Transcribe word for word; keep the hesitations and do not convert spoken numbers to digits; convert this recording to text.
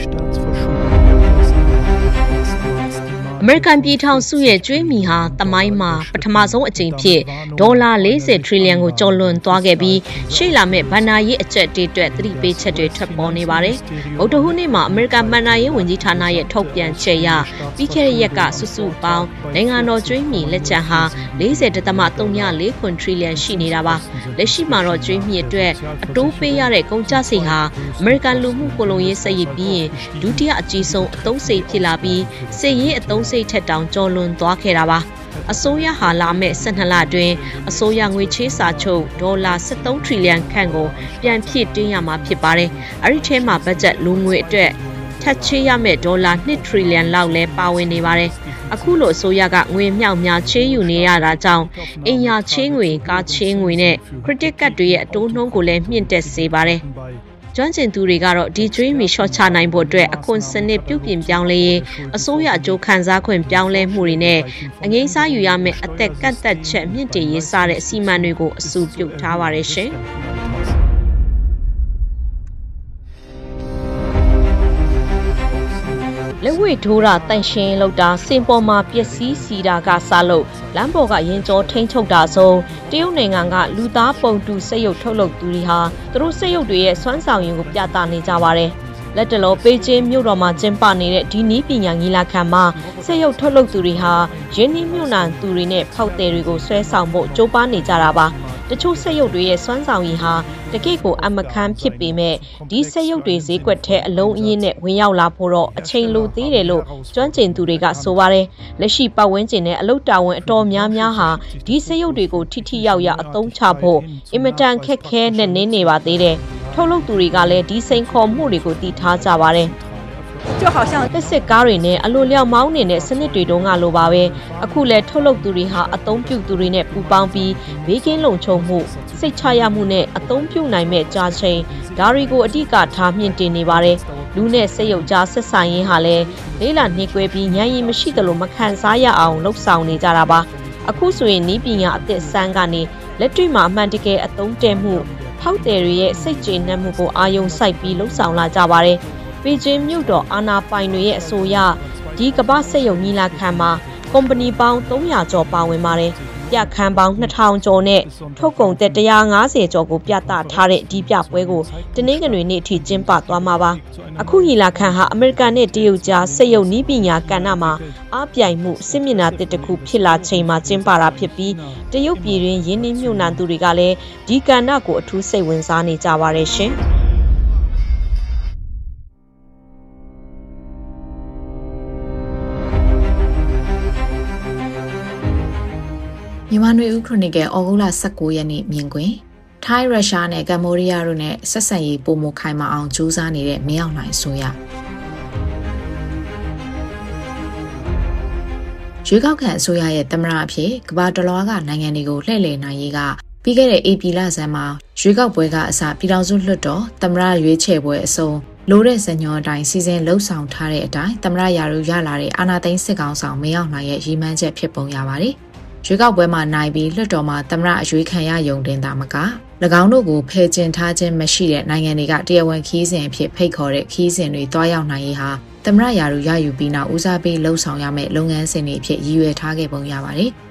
American ပြည်ထောင်စုရဲ့ကျွေးမီဟာတမိုင်းမှာပထမဆုံးအကြိမ်ဖြစ်ဒေါ်လာ၄၀ trillion ကိုကျော်လွန်သွားခဲ့ပြီးရှေ့လာမဲ့ဘဏ္ဍာရေးအကျပ်တေးအတွက်သတိပေးချက်တွေထွက်ပေါ်နေပါတယ်။ဗုဒ္ဓဟူးနေ့မှာ American ဘဏ္ဍာရေးဝန်ကြီးဌာနရဲ့ထုတ်ပြန်ချက်အရပြီးခဲ့တဲ့ရက်ကစုစုပေါင်းနိုင်ငံတော်ကျွေးမီလက်ကျန်ဟာ၄၀ ဒသမ ၃၀၄ trillion ရှိနေတာပါ။လက်ရှိမှာတော့ကျွေးမီအတွက်အတိုးပေးရတဲ့ကုန်ကျစရိတ်ဟာ American လူမှုကိုလုံရေးစရိတ်ပြီးရင်ဒုတိယအကြီးဆုံးအသုံးစရိတ်ဖြစ်လာပြီးစစ်ရေးအသုံးစရိတ်ထက်တောင်ကျော်လွန်သွားခဲ့တာပါအစိုးရဟာလာမဲ့၁၂လအတွင်းအစိုးရငွေချေးစာချုပ်ဒေါ်လာ၁၃ trillion ခန့်ကိုပြန်ဖြည့်တင်းရမှာဖြစ်ပါတယ်အဲ့ဒီထဲမှာဘတ်ဂျက်လူငွေအတွက်ထပ်ချေးရမဲ့ဒေါ်လာ၂ trillion လောက်လဲပါဝင်နေပါတယ်အခုလိုအစိုးရကငွေမြောက်များချေးယူနေရတာကြောင့်အင်ယာချေးငွေကားချေးငွေနဲ့ credit card တွေရဲ့အတိုးနှုန်းကိုလည်းမြင့်တက်စေပါတယ်ကျွမ်းကျင်သူတွေကတော့ဒီကျွေးမီရှော့ချနိုင်ဖို့အတွက်အခွန်စနစ်ပြုပြင်ပြောင်းလဲရေးအစိုးရအကျိုးခံစားခွင့်ပြောင်းလဲမှုတွေနဲ့အငိမ့်စားယူရမယ့်အသက်ကန့်သက်ချက်မြင့်တင်ရေးစတဲ့အစီအမံတွေကိုအဆိုပြုထားပါတယ်ရှင်လက်ဝဲထိုးတာတန့်ရှင်းလောက်တာစင်ပေါ်မှာပျက်စီးစီတာကစားလို့လမ်းပေါ်ကရင်ကျော်ထိန်းချုပ်တာဆုံးတရုတ်နိုင်ငံကလူသားပုံတူစက်ရုပ်ထုတ်လုပ်သူတွေဟာသူတို့စက်ရုပ်တွေရဲ့စွမ်းဆောင်ရည်ကိုပြသနေကြပါတယ်လက်တလောပေကျင်းမြို့တော်မှာကျင်းပနေတဲ့ဒီနည်းပညာကြီးလာခံမှာစက်ရုပ်ထုတ်လုပ်သူတွေဟာရင်းနှီးမြှုပ်နှံသူတွေနဲ့ဖောက်သည်တွေကိုဆွဲဆောင်ဖို့ကြိုးပမ်းနေကြတာပါတချို့စက်ရုပ်တွေရဲ့စွမ်းဆောင်ရည်ဟာတကယ့်ကိုအမခန်းဖြစ်ပေမဲ့ဒီစက်ရုပ်တွေဈေးကွက်ထဲအလုံးအင်းနဲ့ဝင်ရောက်လာဖို့တော့အချိန်လိုသေးတယ်လို့ကျွမ်းကျင်သူတွေကဆိုပါတယ်လက်ရှိပတ်ဝန်းကျင်နဲ့အလုပ်တာဝန်အတော်များများဟာဒီစက်ရုပ်တွေကိုထိထိရောက်ရောက်အသုံးချဖို့အင်မတန်ခက်ခဲနဲ့နင်းနေပါသေးတယ်ထုတ်လုပ်သူတွေကလည်းဒီစိန်ခေါ်မှုတွေကိုတည်ထားကြပါတယ်就好像တက်စစ်ကားတွေနဲ့အလိုလျောက်မောင်းနေတဲ့စနစ်တွေတုန်းကလိုပါပဲအခုလဲထုတ်လုပ်သူတွေဟာအသုံးပြုသူတွေနဲ့ပူးပေါင်းပြီးဘေးကင်းလုံခြုံမှုစိတ်ချရမှုနဲ့အသုံးပြုနိုင်မဲ့ကြာချိန်ဒါတွေကိုအဓိကထားမြင့်တင်နေပါတယ်လူနဲ့စက်ရုပ်ကြားဆက်ဆံရေးဟာလဲလေးလာနှိကွဲပြီးညံရင်မရှိသလိုမခံစားရအောင်လှုပ်ဆောင်နေကြတာပါအခုဆိုရင်နီးပညာအသစ်စမ်းကနေလက်တွေ့မှာအမှန်တကယ်အသုံးတည့်မှုဖောက်တယ်တွေရဲ့စိတ်ကျေနပ်မှုကိုအာရုံစိုက်ပြီးလှုပ်ဆောင်လာကြပါတယ်ပေကျင်းမြို့တော်အာနာပိုင်တွေရဲ့အဆိုအရဒီကမ္ဘာစက်ရုံညီလာခံမှာကုမ္ပဏီပေါင်း၃၀၀ကျော်ပါဝင်ပါတယ်။ပြခန်းပေါင်း၂ထောင်ကျော်နဲ့ထုတ်ကုန်သက်၁၅၀ကျော်ကိုပြသထားတဲ့ဒီပြပွဲကိုတနင်္ဂနွေနေ့အထိကျင်းပသွားမှာပါ။အခုညီလာခံဟာအမေရိကန်နဲ့တရုတ်ကြားစက်ရုံနည်းပညာကဏ္ဍမှာအားပြိုင်မှုစစ်မျက်နှာသစ်တစ်ခုဖြစ်လာချိန်မှာကျင်းပတာဖြစ်ပြီးတရုတ်ပြည်တွင်ရင်းနှီးမြှုပ်နှံသူတွေကလည်းဒီကဏ္ဍကိုအထူးစိတ်ဝင်စားနေကြပါတယ်ရှင်။မြန်မာနွေဦးခရိုနီကယ်ဩဂုတ်လ၁၉ရက်နေ့မြင်ကွင်းထိုင်းရုရှားနဲ့ကမ္ဘောဒီးယားတို့နဲ့ဆက်ဆံရေးပုံမခိုင်မာအောင်ကြိုးစားနေတဲ့မင်းအောင်လှိုင်ဆိုရရွေးကောက်ခံအစိုးရရဲ့သမ္မတအဖြစ်ကမ္ဘာတလွှားကနိုင်ငံတွေကိုလှည့်လည်နိုင်ရေးကပြီးခဲ့တဲ့ဧပြီလဆန်းမှာရွေးကောက်ပွဲကအစပြည်ထောင်စုလွှတ်တော်သမ္မတရွေးချယ်ပွဲအစုံလိုတဲ့ဇညောအတိုင်းစီစဉ်လှုပ်ဆောင်ထားတဲ့အတိုင်းသမ္မတရာထူးရလာတဲ့အာဏာသိမ်းစစ်ကောင်ဆောင်မင်းအောင်လှိုင်ရဲ့ရည်မှန်းချက်ဖြစ်ပုံရပါတယ်ရွေးကောက်ပွဲမှာနိုင်ပြီးလွှတ်တော်မှာသမ္မတအရွေးခံရယုံတင်တာမက၎င်းတို့ကိုဖယ်ကျင်ထားခြင်းမရှိတဲ့နိုင်ငံတွေကတရားဝင်ခီးစဉ်အဖြစ်ဖိတ်ခေါ်တဲ့ခီးစဉ်တွေတွားရောက်နိုင်ရေးဟာသမ္မတရာထူးရယူပြီးနောက်ဦးစားပေးလှုပ်ဆောင်ရမယ့်လုပ်ငန်းစဉ်တွေအဖြစ်ရည်ရွယ်ထားခဲ့ပုံရပါတယ်